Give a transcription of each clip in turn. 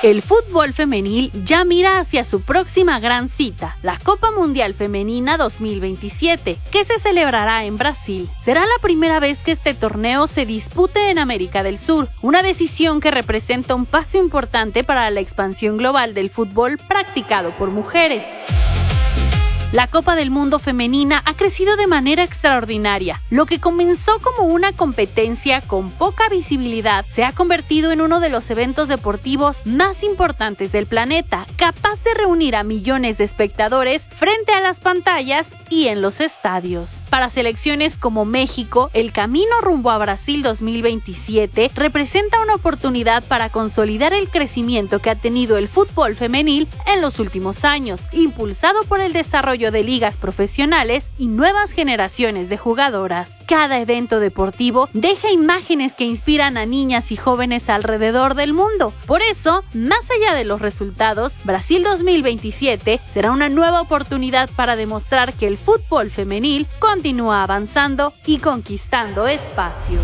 El fútbol femenil ya mira hacia su próxima gran cita, la Copa Mundial Femenina 2027, que se celebrará en Brasil. Será la primera vez que este torneo se dispute en América del Sur, una decisión que representa un paso importante para la expansión global del fútbol practicado por mujeres. La Copa del Mundo femenina ha crecido de manera extraordinaria. Lo que comenzó como una competencia con poca visibilidad se ha convertido en uno de los eventos deportivos más importantes del planeta, capaz de reunir a millones de espectadores frente a las pantallas y en los estadios. Para selecciones como México, el camino rumbo a Brasil 2027 representa una oportunidad para consolidar el crecimiento que ha tenido el fútbol femenil en los últimos años, impulsado por el desarrollo de ligas profesionales y nuevas generaciones de jugadoras. Cada evento deportivo deja imágenes que inspiran a niñas y jóvenes alrededor del mundo. Por eso, más allá de los resultados, Brasil 2027 será una nueva oportunidad para demostrar que el fútbol femenil continúa avanzando y conquistando espacios.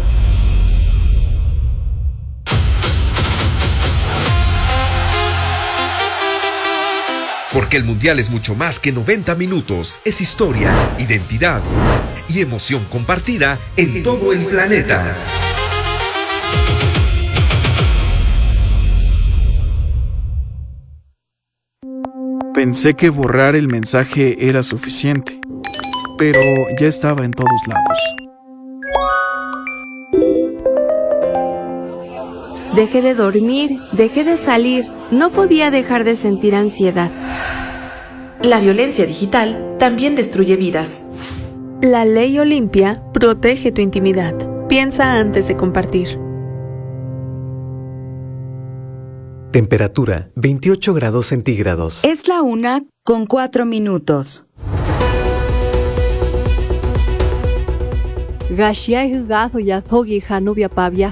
Porque el Mundial es mucho más que 90 minutos, es historia, identidad y emoción compartida en todo el planeta. Pensé que borrar el mensaje era suficiente, pero ya estaba en todos lados. Dejé de dormir, dejé de salir, no podía dejar de sentir ansiedad. La violencia digital también destruye vidas. La ley Olimpia protege tu intimidad. Piensa antes de compartir. Temperatura 28 grados centígrados. Es la 1:04. Gashiai gazo ya thogi janubia pavia.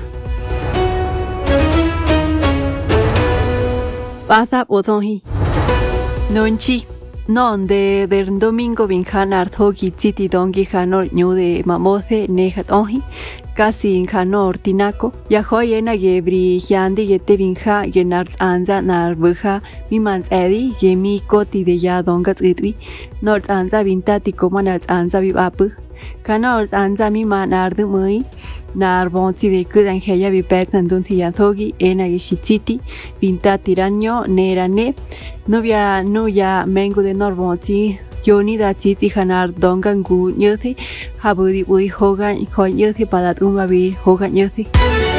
Pasa potonhi. Nonchi. Non de domingo vinjanar thogi titi dongi janor ñude mamose nejatonhi. Casi en janor tinaco. Ya joyena gebri yandi yete vinja yenar anza nar buja mi mans edi yemi koti de ya dongas itwi. Nor anza vintati comanar anza vivapu. Canor anza mi manar de muy. Nar bonzi de kudan heya vi petsan dunti yathogi ena yishititi vintati ranyo nerane. Novia no ya mengo de nor bonzi. Yoni da titi janar dongan gu nyuthi habudi ui hogan ko nyuthi padat umabi hogan nyuthi.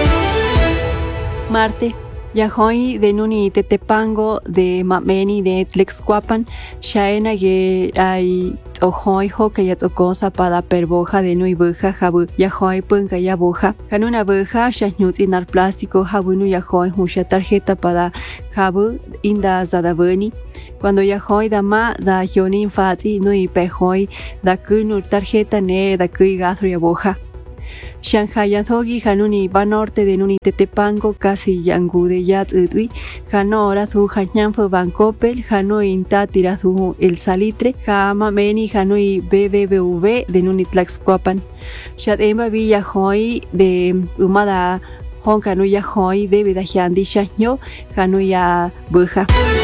Marte ya hoi de nuni tetepango de mameni de Tlexcuapan shaena ye ai ohoi ho que ya tocosa para perboja de nui buja habu ya hoi punga ya boja kanuna buja shanyuti nar plástico habu nu ya hoi husha tarjeta para habu inda zadabani. Cuando ya hoy dama da yoni infati nui pehoi da kunu tarjeta ne da kui gathro ya boja. Shanghai yathogi hanuni banorte de nuni tetepango casi yangu de yat udwi hanora su hanyampo bancopel hano intatira su el salitre hama meni hanui BBVV de nuni Tlaxcuapan. Shat emba villa hoy de umada hon hanuya hoy de vida hyandi shanyo hanuya buja.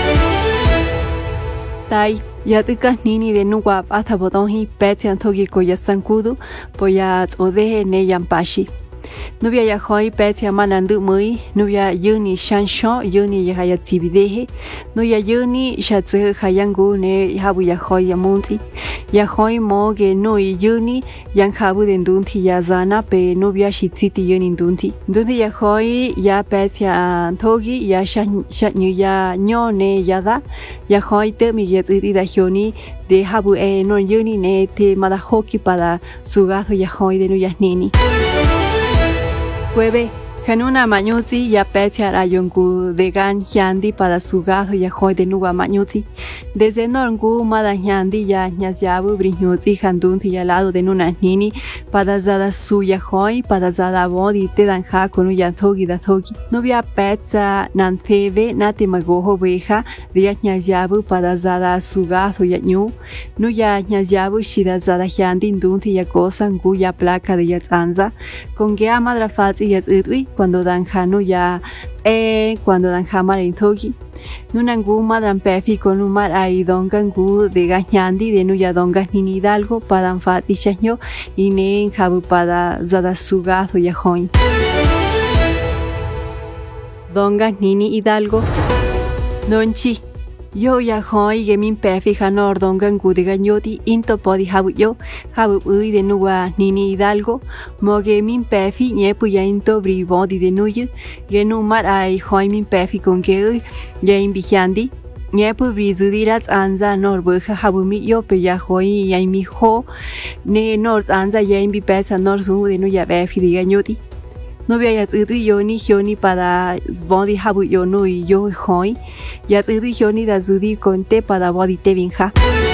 Tai Yatika nini de nuguap atabotonhi petian togi koya sankudu poya odehe ne yampashi. Nubia ya hoi petia manandu mui, nubia yuni shansho, yuni yahaya tibidehe, nubia yuni shatsu hayangu ne habu ya hoi yamunti. Ya hoi moge nui yuni yang habu den dunti ya zana pe nubia shitsiti yuni dunti. Dunti ya hoi ya petia togi ya shanyu ya nyone yada, ya hoi te mi yetsiti da hyoni de habu no yuni ne te madahoki para sugazo ya hoi de nuya nini. Jueves, Hanuna Mañuzi ya pecha rayongu de gan yandi para su gajo ya hoy de nuga Mañuzi. Desde Norngu mada yandi ya ñaziabu briñuzi handunti ya lado de nuna nini para zada su ya hoy para zada bodi te dan ha con ya togi da togi. No via pecha nanteve nati magojo beja de ya ñaziabu para zada su gajo ya ñu. No ya ñaziabu shida zada yandi ndunti ya goza ngu ya placa de ya zanza. Con gea madrafati ya zidwi cuando dan hanu ya cuando dan hamar in togi nunangu madran pefi con umar ai dongangu de gañandi de nuya dongas ni Hidalgo padan fati chaño y ne habu pada zada sugazo ya join dongas nini Hidalgo nonchi yo ya hoi ge min pefi hanor dongangu de gañoti into podi habu ui de nuwa nini Hidalgo mo ge min pefi nyepu ya into bribodi de nuyu ge numar ai hoi min pefi con ge ya invigiandi nyepu brizudirat anza nor buja habu mi yo pe ya hoi ya mi ho ne nor anza ya invi pesa nor su de nuya pefi de gañoti no vea ya tsudu yoni para body habu yo no y yo hoi ya tsudu yoni da zudi conte para body te vinja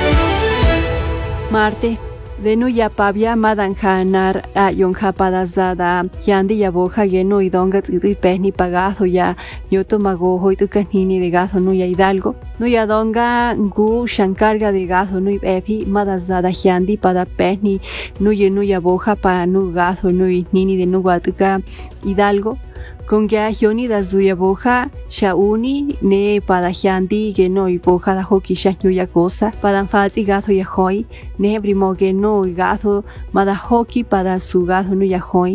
Marte de no ya pavia madan hanar a yonja para zada yandi ya boja geno y donga tsudu peni pagazo ya yo tomago hoi tu canini de gazo no ya Hidalgo no ya donga gu shankarga de gazo no y epi madazada yandi para peni no ya boja para no gazo no y nini de no guatuca Hidalgo con que yoni da zuya boja shauni ne para yandi geno y boja da hoki shanyo ya cosa para fati gazo ya hoi ne brimo geno y gazo mada hoki para su gazo no ya hoi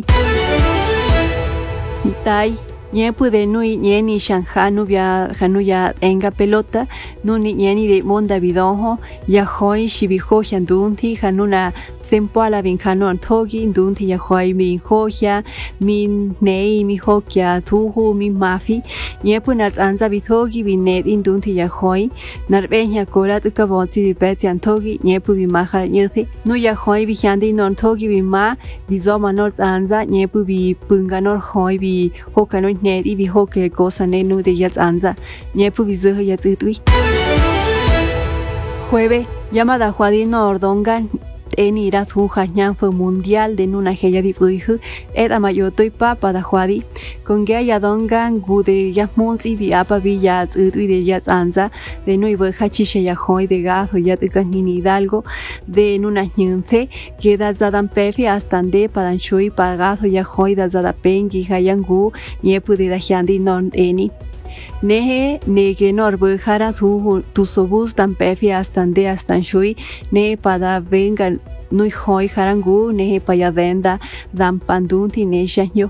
tai Nyepu de nui nyeni shanghanu via hanuya enga pelota nuni nyeni de monda bidonho ya hoi shibiho handunti hanuna sempo ala vinhano antogi ndunti ya hoi min hoja min nei mi hokya tuhu min mafi nyepu nat anza bitogi binet indunti ya hoi narbenya korat ukabonti bipeti antogi nyepu bimaha nyuthi nu ya hoi bihandi non togi bima bizoma not anza nyepu bi punganor hoi bi hokano net i bi hoke cosa nenu de yats anza nyepu bi zuh yats itwi jueves llamada Juadino Ordongan en ira tu hañan fue mundial de nuna heya di puihu et amayoto y papa da Juadi con que ya dongan gude ya monti bi apa bi ya itwi de yats anza de no ibo hachisha ya hoi de gajo ya de canini Hidalgo de nuna nyunfe que da zadan pefi hasta de para chui pagazo ya hoi da zada pengi hayangu niepu de da hyandi non eni Nehe nege norbu jara tu sobus dan pefi hasta de hasta shui ne pada venga nui hoi harangu nehe paya venda dan pandunti ne shanyo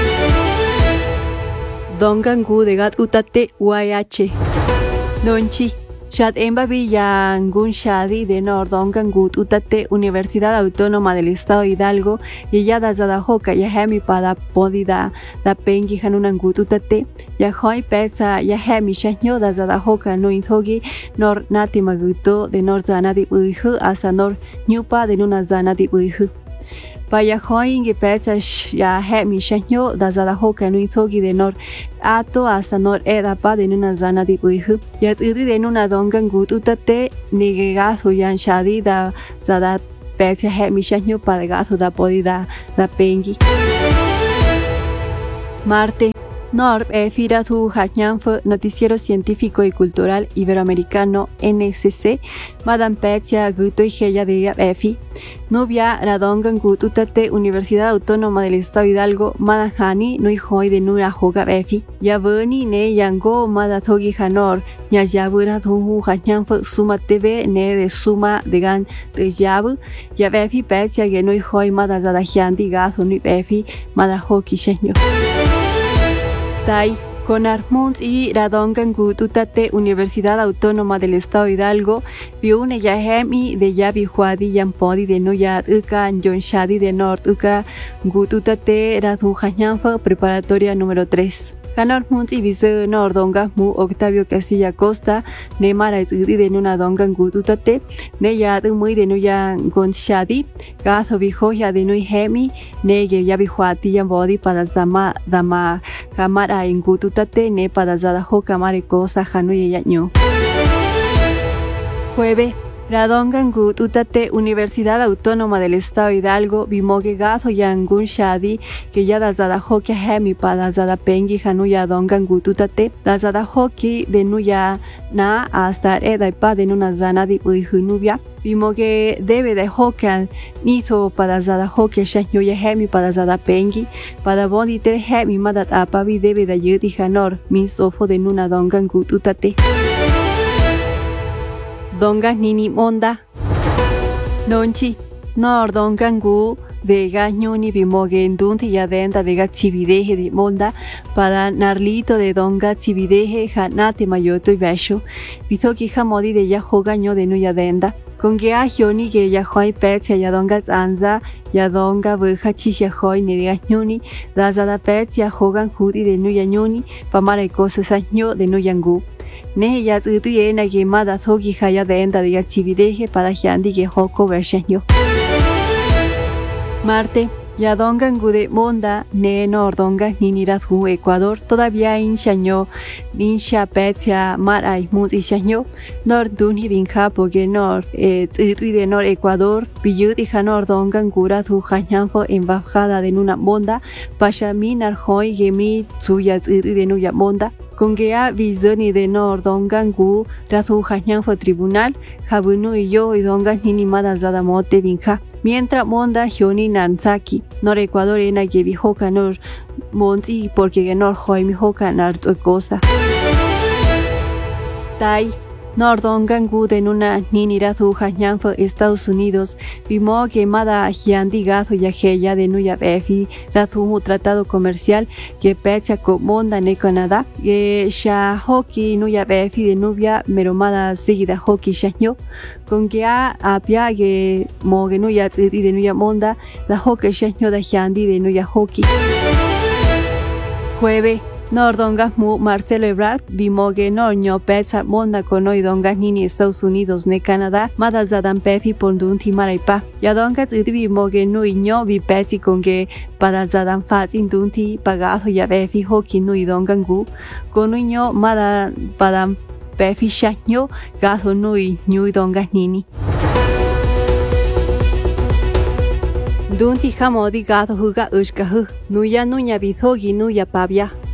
dongangu de gat utate YH Donchi Shat emba villangun shadi de Nordongangut utate Universidad Autónoma del Estado de Hidalgo y ya da zada hoka ya hemi pada podida da pengi hanunangut utate ya hoi pesa ya hemi shanyo da zada hoka no intogi nor nati maguto de nor zana di uihu asa nor nyupa de nuna zana di uihu Paya hoi que pesa ya hemi shanyo da zada hoka no intogi de nor ato hasta nor edapa de nuna zana di uihu ya tsiri de nuna dongan gututate nigegazo yan shadi da zada pesa hemi shanyo para gazo da podida da pengi Marte Norb Fira tu Hañanfo Noticiero Científico y Cultural Iberoamericano NSC Madame Petia Guto y Geya de Efi Nubia Radongan Gututate Universidad Autónoma del Estado de Hidalgo Madajani Nui Hoi de Nura Hoga Efi Yabuni Ne Yango Madatogi Hanor Yayabura tu Hañanfo Suma TV Ne de Suma de Gan de Yabu Yabefi Petia Genui Hoi Madazadahiandi Gaso Nui Efi Madahoki Shenyo Tai, Conar Mons y Radongan Gututate Universidad Autónoma del Estado de Hidalgo, Biune Yahemi de Yabi Juadi Yampodi de Noyat Uka, Yonshadi de Nord Uka, Gututate Radu Hañanfa, preparatoria número 3. Canor Mons y Vice Nordonga Mu Octavio Casilla Costa, Nemara Zudi de Nuna Dongan Gututate, Neyad Muy de Nuya Gonshadi, Gazo Bijoya de Nui Hemi, Nege Yabi Juati Yambodi para Zama Dama Kamara en Gututate, Ne para Zadaho Kamare Cosa Hanuya Yaño. Jueves Radongan gut utate Universidad Autónoma del Estado Hidalgo bimoge gazo yangun shadi que ya da zada hoki hemi para zada pengi hanu ya dongan gut utate da zada hoki de nuya na hasta eda y pa de nuna zana di uihunubia bimoge debe de hokan nito para zada hoki shanyo ya hemi para zada pengi para bondi te hemi madat apavi debe de yudi hanor min sofo de nuna dongan gut utate donga nini monda nonchi nor dongan gu de gañuni bimoge endunti ya denda de gachivideje de monda para narlito de donga chivideje hanate mayoto y besho bizoki jamodi de ya jogaño de nuya denda con que a joni que ya hoi petsia ya donga zanza ya donga buja chisha hoi ni de gañuni da zada petsia jogan judi de nuya ñuni pa mare cosas año de nuyangu ne ya tsutu ye na ge mada sogi haya de enda de actividad para jandi ge hoko versenyo Marte ya dongan gude monda ne nordonga niniras hu Ecuador todavía inshaño ninsha petsia marai muz ishaño nor dunhi binja poge nor tsutu de nor Ecuador biyut hija nordongan gura su hanyanfo embajada de nuna monda pasha minar hoi gemi tsuya tsutu de nuya monda con que a visioni de nor dongan gu rasu hanyan fue tribunal habunu y yo y dongan nini mada zada mote binja mientras monda hioni nansaki nor Ecuador ena que bihoka nor monti porque nor hoi mi hoka nar cosa tai Nordongan gu de nuna nini rasu hanyan fue Estados Unidos bimo que mada hiandi gazo ya heya de nuya befi rasu mu tratado comercial que pecha con monda ne Canadá que sha hoki nuya befi de nubia meromada seguida hoki shanyo con que a apia que mo que nuya tsiri de nuya monda la hoki shanyo da hiandi de nuya hoki jueves Nordongas mu Marcelo Ebrard bimoge norño pecha monda konoi dongas nini Estados Unidos ne Canadá mada zadan pefi pondunti maraipa ya dongas bimoge nui ño bi pechi con que para zadan fazin dunti pagazo ya befi hoki nui dongangu konuño mada padam pefi shaño gazo nui ñui dongas nini dunti jamodi gazo huga ushkahu nuya nuña bithogi nuya pabia